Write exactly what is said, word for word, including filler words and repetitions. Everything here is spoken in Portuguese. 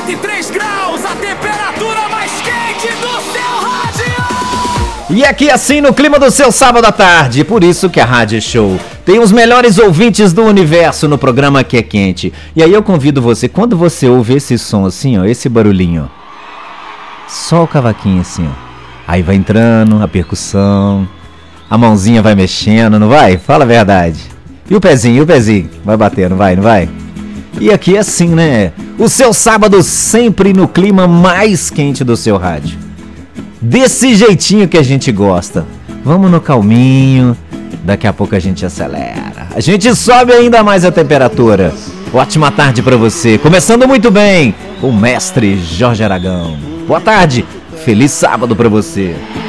noventa e três graus, a temperatura mais quente do seu rádio. E aqui assim no clima do seu sábado à tarde, por isso que a Rádio Show tem os melhores ouvintes do universo no programa Que é Quente. E aí eu convido você, quando você ouve esse som assim, ó, esse barulhinho, só o cavaquinho assim, ó. Aí vai entrando a percussão, a mãozinha vai mexendo, não vai? Fala a verdade. E o pezinho, e o pezinho? Vai bater, não vai, não vai? E aqui é assim, né? O seu sábado sempre no clima mais quente do seu rádio. Desse jeitinho que a gente gosta. Vamos no calminho, daqui a pouco a gente acelera. A gente sobe ainda mais a temperatura. Ótima tarde pra você. Começando muito bem, o mestre Jorge Aragão. Boa tarde, feliz sábado pra você.